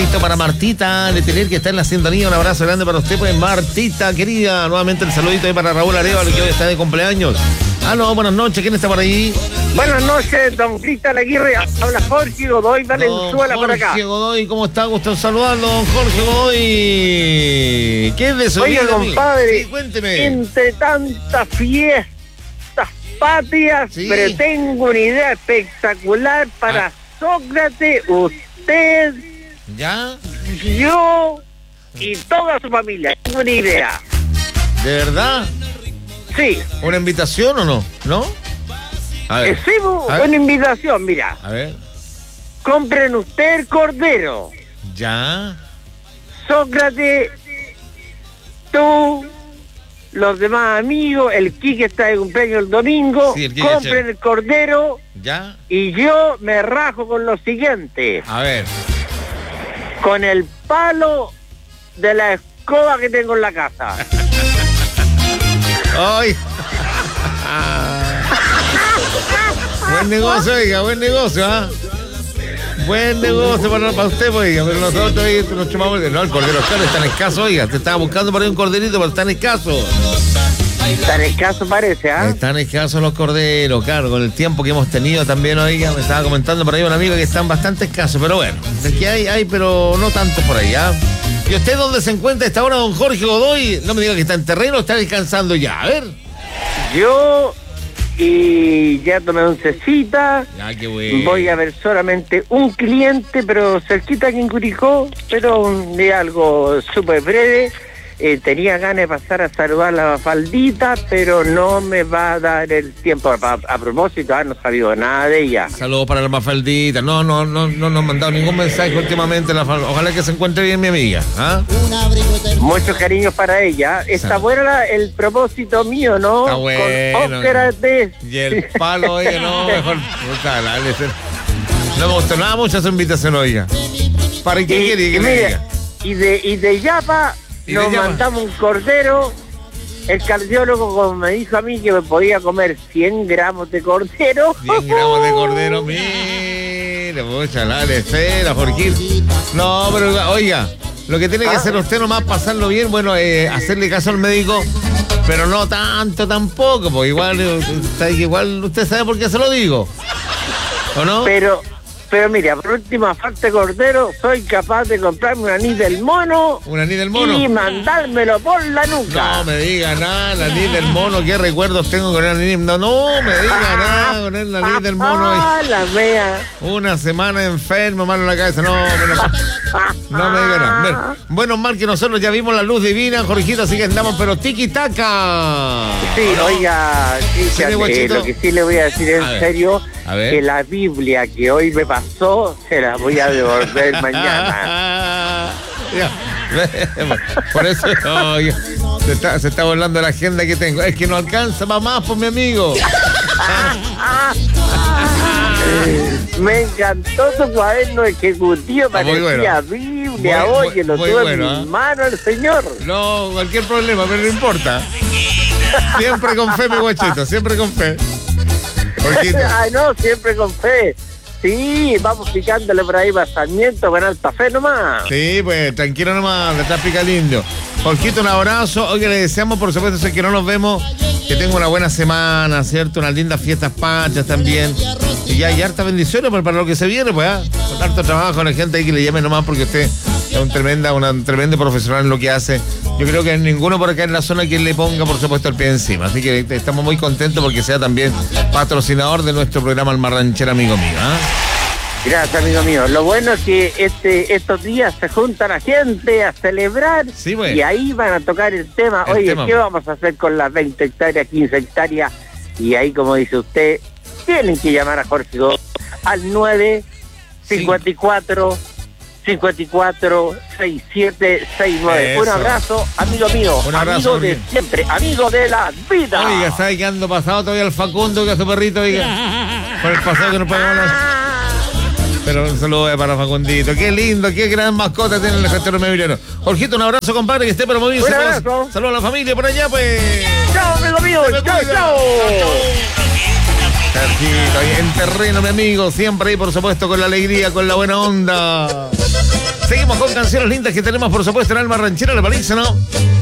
saludito para Martita Letelier, que está en la sintonía. Un abrazo grande para usted, pues, Martita, querida. Nuevamente el saludito ahí para Raúl Arevalo, que hoy está de cumpleaños. No, buenas noches. ¿Quién está por ahí? Buenas noches, don Cristian Aguirre. Habla Jorge Godoy Valenzuela por acá. Jorge Godoy, ¿cómo está? Gusto en saludarlo, don Jorge Godoy. ¿Qué es de su vida, compadre? Sí, cuénteme. Entre tantas fiestas patrias, sí, pero tengo una idea espectacular para Sócrates, usted, ¿ya? yo y toda su familia. Tengo una idea. ¿De verdad? Sí. ¿Una invitación o no? ¿No? A ver. Sí, una invitación, mira. A ver. Compren usted el cordero. Ya. Sócrates, tú, los demás amigos, el Quique está de cumpleaños el domingo, sí, compren el cordero. Ya. Y yo me rajo con lo siguiente. A ver. Con el palo de la escoba que tengo en la casa. ¡Ay! Buen negocio, oiga, buen negocio, ¿ah? Buen negocio para usted, oiga, pero nosotros ahí nos chumamos. No, el cordero caro es tan escaso, oiga. Te estaba buscando por ahí un corderito, pero tan escaso. Tan escaso parece, ¿ah? Están escasos los corderos, claro, con el tiempo que hemos tenido también, oiga, me estaba comentando por ahí un amigo que están bastante escasos, pero bueno, de que hay, pero no tanto por ahí, ¿ah? ¿Y usted dónde se encuentra a esta hora, don Jorge Godoy? No me diga que está en terreno o está descansando ya, a ver. Yo ya tomé oncecita. Ya, qué bueno. Voy a ver solamente un cliente, pero cerquita aquí en Curicó, pero de algo súper breve. Tenía ganas de pasar a saludar a la Faldita, pero no me va a dar el tiempo. A propósito, no he sabido nada de ella. Saludos para la Mafaldita. No nos han mandado ningún mensaje últimamente. Ojalá que se encuentre bien mi amiga. ¿Ah? Muchos cariños para ella. Está bueno el propósito mío, ¿no? Está bueno. Con Óscar y el palo, oiga, no, mejor. No me gustó nada mucho esa invitación, oiga. ¿Para qué quiere que le diga? Y de Yapa nos mandamos un cordero. El cardiólogo, como me dijo a mí, que me podía comer 100 gramos de cordero. 100 gramos de cordero, mira, mucha la esfera, Jorge. No, pero oiga, lo que tiene que hacer usted nomás pasarlo bien, bueno, hacerle caso al médico, pero no tanto tampoco, porque igual usted sabe por qué se lo digo, ¿o no? Pero mira, por última falta de cordero, soy capaz de comprarme un anís del mono. ¿Un anís del mono? Y mandármelo por la nuca. No me diga nada, el anís del mono, qué recuerdos tengo con el anís. No me diga nada con el anís del mono. La mea. Una semana enfermo, malo en la cabeza. No me diga nada. Bueno, mal que nosotros ya vimos la luz divina, Jorgito, así que andamos, pero tiki-taka. Sí, ¿no? Oiga, sí, lo que sí le voy a decir en serio, que la Biblia que hoy me pasó, se la voy a devolver mañana. Por eso, oiga, se está volando la agenda que tengo. Es que no alcanza para más, por mi amigo. Me encantó tu cuaderno ejecutivo, parecía bueno. Biblia, oye, lo tuve en mi mano el señor. No, cualquier problema, pero no importa. Siempre con fe, mi guachito, siempre con fe. Ay, no, siempre con fe. Sí, vamos picándole por ahí para Sarmiento con alta fe nomás. Sí, pues tranquilo nomás, le está pica lindo. Jorgito, un abrazo. Oye, le deseamos, por supuesto, sé que no nos vemos, que tenga una buena semana, ¿cierto? Unas lindas fiestas patrias también. Y hay hartas bendiciones para lo que se viene, pues, con harto trabajo, la gente ahí que le llame nomás, porque usted es un tremendo profesional en lo que hace. Yo creo que hay ninguno por acá en la zona que le ponga, por supuesto, el pie encima. Así que estamos muy contentos porque sea también patrocinador de nuestro programa Alma Ranchera, amigo mío. Gracias, amigo mío. Lo bueno es que estos días se junta la gente a celebrar, sí, bueno, y ahí van a tocar el tema. Oye, ¿qué vamos a hacer con las 20 hectáreas, 15 hectáreas? Y ahí, como dice usted, tienen que llamar a Jorge Godoy al 954 6769. Un abrazo, amigo mío. Un abrazo, amigo de siempre, amigo de la vida. Oiga, ¿sabe que ando pasado todavía el Facundo, que es su perrito, oiga? Por el pasado que no puede hablar. Pero un saludo para Facundito. Qué lindo, qué gran mascota tiene el gestor inmobiliario. Jorgito, un abrazo, compadre, que esté promovido. Saludos a la familia por allá, pues. Chao, amigo mío. Chao. En terreno, mi amigo, siempre ahí, por supuesto, con la alegría, con la buena onda. Seguimos con canciones lindas que tenemos, por supuesto, en Alma Ranchera, ¿le parece, no?